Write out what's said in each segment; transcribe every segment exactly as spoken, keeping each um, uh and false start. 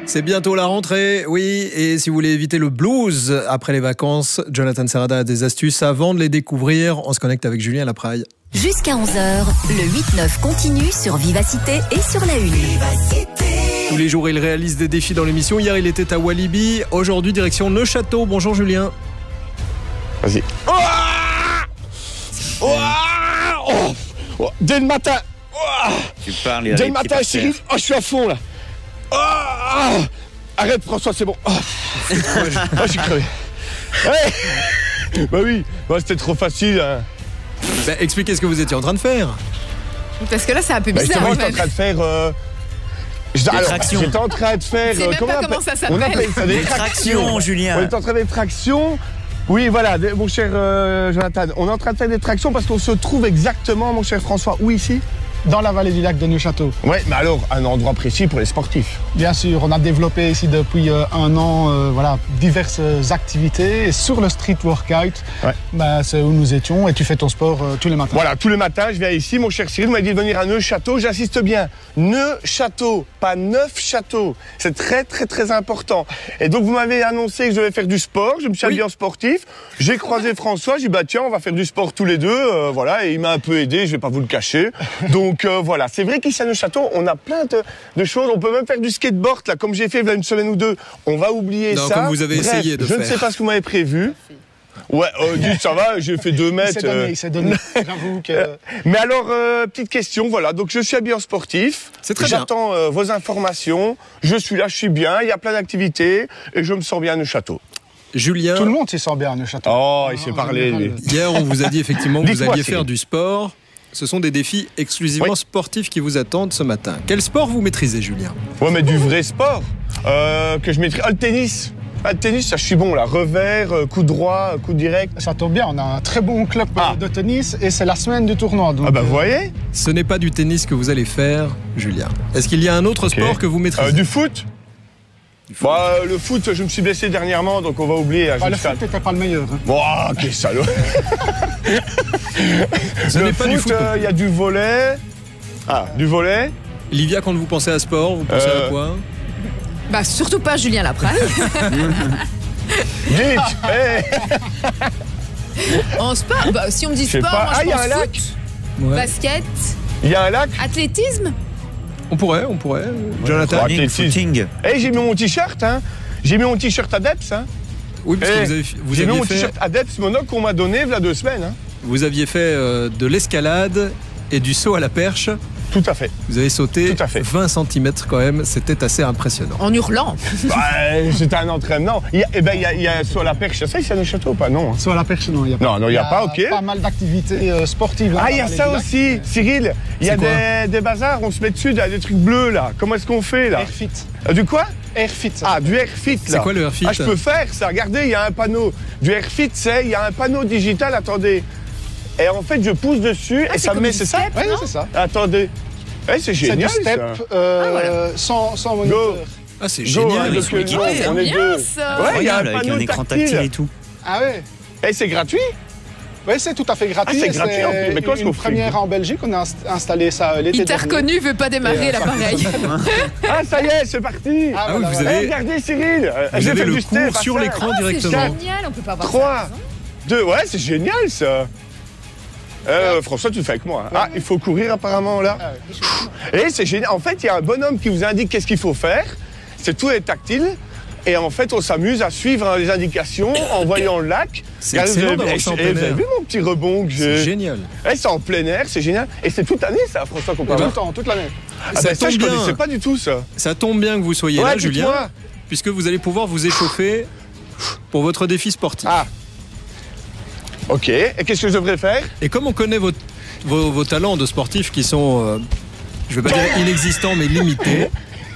C'est bientôt la rentrée, oui, et si vous voulez éviter le blues après les vacances, Jonathan Serrada a des astuces avant de les découvrir. On se connecte avec Julien Lapraille. Jusqu'à onze heures, le huit neuf continue sur Vivacité et sur la Une. Tous les jours, il réalise des défis dans l'émission. Hier, il était à Walibi. Aujourd'hui, direction Neuchâteau. Bonjour Julien. Vas-y. Oh oh oh oh Dès le matin. Oh tu parles, il Dès le matin, Cyril. Oh, je suis à fond là. Oh oh Arrête François, c'est bon. Oh, oh je suis crevé. Ouais. Bah oui, bah, c'était trop facile. Hein. Bah, expliquez ce que vous étiez en train de faire. Parce que là, c'est un peu bizarre. Bah, j'étais en train de faire. Euh... Des alors, tractions. J'étais en train de faire. Je sais même comment pas comment ça s'appelle. On appelle ça des, des tractions, tractions, Julien. On est en train de faire des tractions. Oui, voilà, mon cher euh, Jonathan. On est en train de faire des tractions parce qu'on se trouve exactement, mon cher François, où ici ? Dans la vallée du lac de Neuchâteau. Oui, mais alors, un endroit précis pour les sportifs. Bien sûr, on a développé ici depuis euh, un an euh, voilà, diverses activités. Et sur le street workout, ouais. bah, c'est où nous étions et tu fais ton sport euh, tous les matins. Voilà, tous les matins, je viens ici. Mon cher Cyril m'a dit de venir à Neuchâteau. J'insiste bien, Neuchâteau, pas Neufchâteau. C'est très, très, très important. Et donc, vous m'avez annoncé que je devais faire du sport. Je me suis habillé en sportif. J'ai croisé François. J'ai dit, bah, tiens, on va faire du sport tous les deux. Euh, voilà, et il m'a un peu aidé, je vais pas vous le cacher. Donc, Donc euh, voilà, c'est vrai qu'ici à Neuchâteau, on a plein de, de choses. On peut même faire du skateboard, là, comme j'ai fait il y a une semaine ou deux. On va oublier non, ça. Comme vous avez Bref, essayé de je faire. Je ne sais pas ce que vous m'avez prévu. Ouais, euh, dis, ça va, j'ai fait deux mètres. C'est donné, c'est donné. J'avoue que... Mais alors, euh, petite question, voilà. Donc, je suis habillé en sportif. C'est très bien. J'attends euh, vos informations. Je suis là, je suis bien. Il y a plein d'activités. Et je me sens bien à Neuchâteau. Julien. Tout le monde s'y sent bien à Neuchâteau. Oh, il s'est parlé, lui. Hier, on vous a dit effectivement que vous alliez Cyril. faire du sport. Ce sont des défis exclusivement oui. sportifs qui vous attendent ce matin. Quel sport vous maîtrisez, Julien ? Ouais, mais du vrai sport euh, que je maîtrise. Ah, le tennis. Ah, le tennis, ça, je suis bon, là. Revers, coup droit, coup direct. Ça tombe bien, on a un très bon club ah. de tennis et c'est la semaine du tournoi. Donc ah, bah, vous voyez ? Ce n'est pas du tennis que vous allez faire, Julien. Est-ce qu'il y a un autre okay. sport que vous maîtrisez ? euh, Du foot ? Bah, euh, le foot, je me suis blessé dernièrement, donc on va oublier. Bah, le foot, t'étais pas le meilleur. Hein. Bon, oh, quel salaud. Ce le n'est pas foot, du foot. Il euh, y a du volley. Ah, du volley. Livia, quand vous pensez à sport, vous pensez euh... à quoi ? Bah, surtout pas Julien Lapraille. Dites, hey. En sport, bah, si on me dit sport, pas. moi ah, je pense y a un foot, lac. Ouais. Basket. Il y a un lac. Athlétisme. On pourrait, on pourrait. Jonathan. Ouais, footing. Hey, j'ai mis mon t-shirt, hein. J'ai mis mon t-shirt Adeps, hein. Oui, parce hey, que vous avez, vous j'ai mis mon fait... t-shirt Adeps monocle qu'on m'a donné il y a deux semaines. Hein. Vous aviez fait euh, de l'escalade et du saut à la perche. Tout à fait. Vous avez sauté Tout à fait. vingt centimètres quand même, c'était assez impressionnant. En hurlant. Bah, c'était un entraînement. Il y a, eh ben, il y a, il y a saut à la perche, ça, ici à Neuchâteau ou pas? Non. Saut à la perche, non, il n'y a pas. Non, non, il n'y a, a pas, ok. Pas mal d'activités euh, sportives. Ah, il y a ça aussi, Cyril. Il y a des, des bazars, on se met dessus, il y a des trucs bleus, là. Comment est-ce qu'on fait, là? Airfit. Euh, du quoi? Airfit. Ah, du Airfit, là. C'est quoi le Airfit? Ah, je peux faire ça. Regardez, il y a un panneau. Du Airfit, c'est, il y a un panneau digital, attendez. Et en fait, je pousse dessus ah, et ça me met, c'est ça? Oui, c'est ça. Attendez. Eh, c'est génial, c'est du step ça. Euh, ah, voilà. sans, sans moniteur. Go. Ah, c'est génial. Go, hein, Go, on est bien, deux. ça. Ouais, il y a un avec panneau un écran tactile. tactile et tout. Ah ouais. Et c'est gratuit? Oui, c'est tout à fait gratuit. Ah, c'est gratuit en plus. Mais comment est-ce qu'on fait? Première en Belgique, on a installé ça l'été dernier. Il t'a reconnu, veut pas démarrer l'appareil. Ah, ça y est, c'est parti. Ah, oui, vous avez... Regardez, Cyril. Vous avez le cours sur l'écran directement. C'est génial, on peut pas voir ça. trois, deux, ouais, c'est génial, ça. Euh, François, tu le fais avec moi. Hein. Ah, il faut courir apparemment là. Ah, et c'est génial. En fait, il y a un bonhomme qui vous indique qu'est-ce qu'il faut faire. C'est tout est tactile. Et en fait, on s'amuse à suivre les indications en voyant le lac. C'est excellent d'avoir ça en plein air. Vous avez vu mon petit rebond que j'ai? C'est génial. Et c'est en plein air, c'est génial. Et c'est toute l'année, ça, François, qu'on parle. Tout le temps, toute l'année. Ah, ça, ben, ça je ne connaissais pas du tout, ça. Ça tombe bien que vous soyez ouais, là, Julien, moi. puisque vous allez pouvoir vous échauffer pour votre défi sportif. Ah. Ok. Et qu'est-ce que je devrais faire? Et comme on connaît vos, vos, vos talents de sportif qui sont, euh, je ne vais pas dire inexistants, mais limités.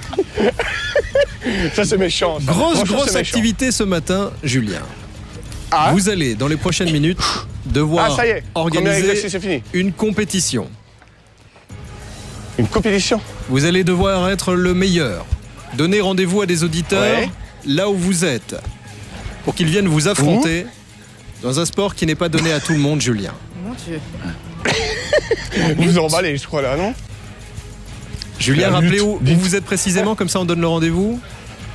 Ça, c'est méchant. Ça. Grosse, Franchement, grosse activité ce matin, Julien. Ah. Vous allez, dans les prochaines minutes, devoir ah, ça y est. organiser fini. une compétition. Une compétition? Vous allez devoir être le meilleur. Donner rendez-vous à des auditeurs ouais. là où vous êtes, pour qu'ils viennent vous affronter Ouh. dans un sport qui n'est pas donné à tout le monde, Julien. Mon Dieu. Vous emballez, je crois, là, non? Julien, rappelez où, où vous êtes précisément, comme ça on donne le rendez-vous.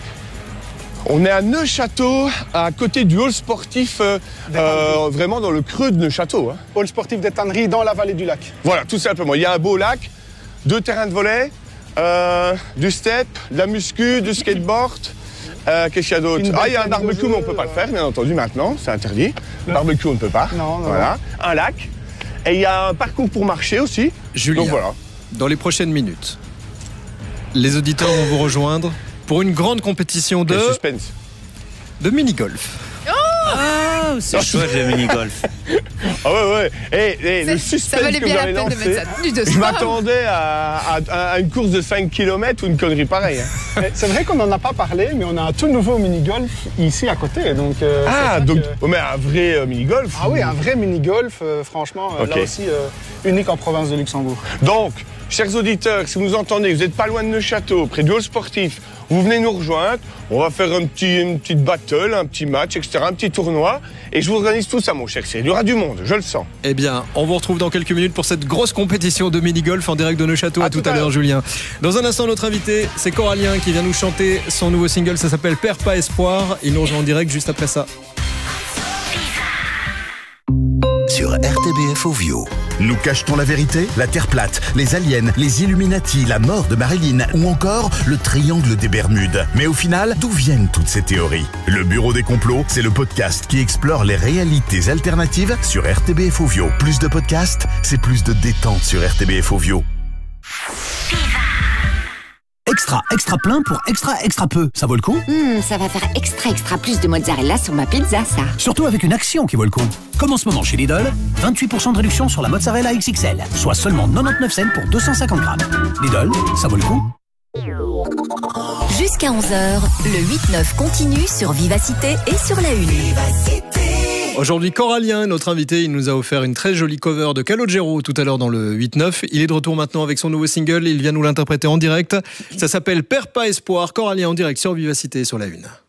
On est à Neufchâteau, à côté du hall sportif, euh, euh, vraiment dans le creux de Neufchâteau. Hein. Hall sportif des tanneries dans la vallée du lac. Voilà, tout simplement. Il y a un beau lac, deux terrains de volley, euh, du step, de la muscu, du skateboard. Euh, Qu'est-ce qu'il y a d'autre? Ah, il y a un barbecue, mais on ne peut pas le faire, bien entendu, maintenant, c'est interdit. Le barbecue, on ne peut pas. Non, non. Voilà. Un lac. Et il y a un parcours pour marcher aussi. Julien, donc voilà. Dans les prochaines minutes, les auditeurs vont vous rejoindre pour une grande compétition de, Quel suspense. de mini-golf. Ah, c'est chouette le mini-golf. Ah ouais, ouais. Et, et le suspense ça valait que bien vous la avez peine lancé, de mettre ça du deux je m'attendais à, à, à une course de cinq kilomètres ou une connerie pareille. Hein. C'est vrai qu'on n'en a pas parlé, mais on a un tout nouveau mini-golf ici à côté. Donc, euh, Ah, donc que... oh, mais un vrai euh, mini-golf. Ah oui, un vrai mini-golf, euh, franchement, euh, Okay. là aussi, euh, unique en province de Luxembourg. Donc, chers auditeurs, si vous nous entendez, vous n'êtes pas loin de Neufchâteau, près du hall sportif, vous venez nous rejoindre, on va faire un petit, une petite battle, un petit match, et cetera, un petit tournoi, et je vous organise tout ça, mon cher Cyril. Il y aura du monde, je le sens. Eh bien, on vous retrouve dans quelques minutes pour cette grosse compétition de mini-golf en direct de Neufchâteau. À, À tout tout à à l'heure, l'heure. Julien. Dans un instant, notre invité, c'est Corallien qui vient nous chanter son nouveau single. Ça s'appelle Perds pas espoir. Il nous rejoint en direct juste après ça. Sur R T B F Ovio. Nous cache-t-on la vérité? La Terre plate, les aliens, les Illuminati, la mort de Marilyn ou encore le triangle des Bermudes. Mais au final, d'où viennent toutes ces théories? Le Bureau des complots, c'est le podcast qui explore les réalités alternatives sur R T B F Ovio. Plus de podcasts, c'est plus de détente sur R T B F Ovio. Extra, extra plein pour extra, extra peu. Ça vaut le coup? Mmh, ça va faire extra, extra plus de mozzarella sur ma pizza, ça. Surtout avec une action qui vaut le coup. Comme en ce moment chez Lidl, vingt-huit pour cent de réduction sur la mozzarella X X L, soit seulement quatre-vingt-dix-neuf cents pour deux cent cinquante grammes. Lidl, ça vaut le coup. Jusqu'à onze heures, le huit neuf continue sur Vivacité et sur la Une. Aujourd'hui, Corallien, notre invité, il nous a offert une très jolie cover de Calogero tout à l'heure dans le huit neuf. Il est de retour maintenant avec son nouveau single. Il vient nous l'interpréter en direct. Ça s'appelle Perds pas espoir. Corallien en direct sur Vivacité et sur la Une.